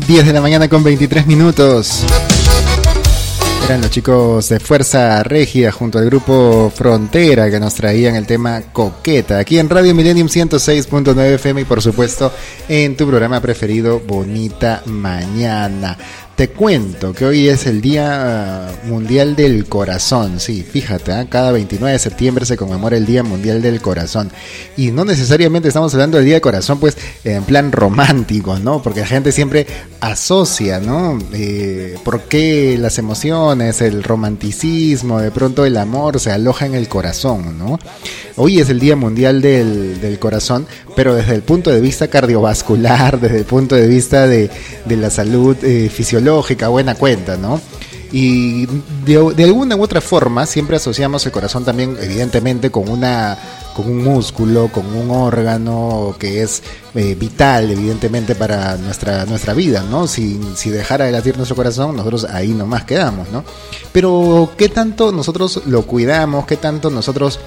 10 de la mañana con 23 minutos. Eran los chicos de Fuerza Régida junto al grupo Frontera que nos traían el tema Coqueta, aquí en Radio Millennium 106.9 FM y por supuesto en tu programa preferido Bonita Mañana. Te cuento que hoy es el Día Mundial del Corazón. Sí, fíjate, cada 29 de septiembre se conmemora el Día Mundial del Corazón. Y no necesariamente estamos hablando del Día del Corazón, pues, en plan romántico, ¿no? Porque la gente siempre asocia, ¿no? ¿Por qué las emociones, el romanticismo, de pronto el amor se aloja en el corazón, ¿no? Hoy es el Día Mundial del Corazón, pero desde el punto de vista cardiovascular, desde el punto de vista de la salud fisiológica, buena cuenta, ¿no? Y de alguna u otra forma siempre asociamos el corazón también, evidentemente, con un músculo, con un órgano que es vital, evidentemente, para nuestra vida, ¿no? Si dejara de latir nuestro corazón, nosotros ahí nomás quedamos, ¿no? Pero ¿qué tanto nosotros lo cuidamos? ¿Qué tanto nosotros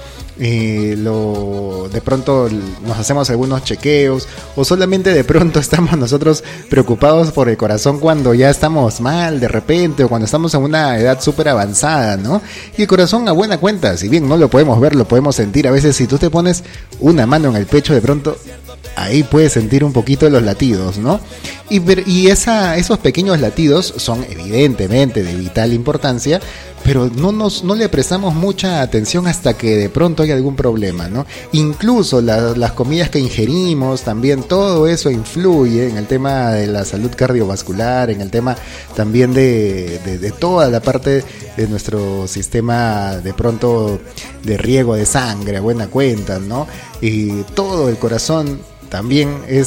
de pronto nos hacemos algunos chequeos? ¿O solamente de pronto estamos nosotros preocupados por el corazón cuando ya estamos mal de repente, o cuando estamos en una edad súper avanzada, ¿no? Y el corazón, a buena cuenta, si bien no lo podemos ver, lo podemos sentir. A veces si tú te pones una mano en el pecho, de pronto ahí puedes sentir un poquito los latidos, ¿no? Y esos pequeños latidos son evidentemente de vital importancia, pero no le prestamos mucha atención hasta que de pronto hay algún problema, ¿no? Incluso las comidas que ingerimos, también todo eso influye en el tema de la salud cardiovascular, en el tema también de toda la parte de nuestro sistema de pronto de riego de sangre, a buena cuenta, ¿no? Y todo el corazón también es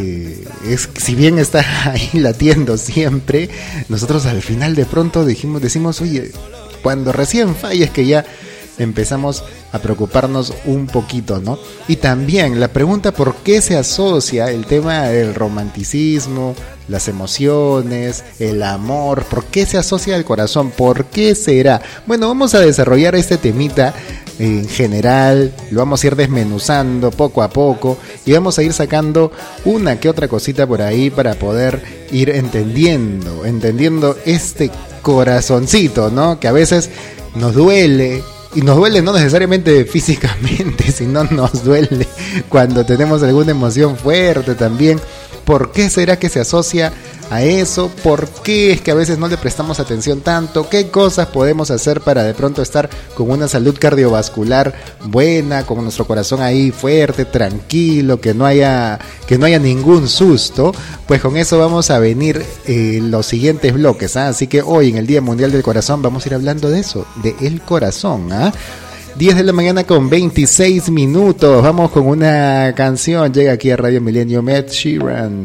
si bien está ahí latiendo siempre, nosotros al final de pronto decimos, oye, cuando recién falla es que ya empezamos a preocuparnos un poquito, ¿no? Y también la pregunta, ¿por qué se asocia el tema del romanticismo, las emociones, el amor? ¿Por qué se asocia al corazón? ¿Por qué será? Bueno, vamos a desarrollar este temita en general, lo vamos a ir desmenuzando poco a poco y vamos a ir sacando una que otra cosita por ahí para poder ir entendiendo este corazoncito, ¿no? Que a veces nos duele. Y nos duele no necesariamente físicamente, sino nos duele cuando tenemos alguna emoción fuerte también. ¿Por qué será que se asocia a eso? ¿Por qué es que a veces no le prestamos atención tanto? ¿Qué cosas podemos hacer para de pronto estar con una salud cardiovascular buena, con nuestro corazón ahí fuerte, tranquilo, que no haya ningún susto? Pues con eso vamos a venir los siguientes bloques, ¿ah? Así que hoy en el Día Mundial del Corazón vamos a ir hablando de eso, de el corazón, ¿ah? 10 de la mañana con 26 minutos. Vamos con una canción. Llega aquí a Radio Millennium Ed Sheeran.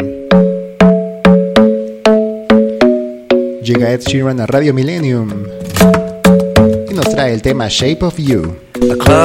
Llega Ed Sheeran a Radio Millennium y nos trae el tema Shape of You. The club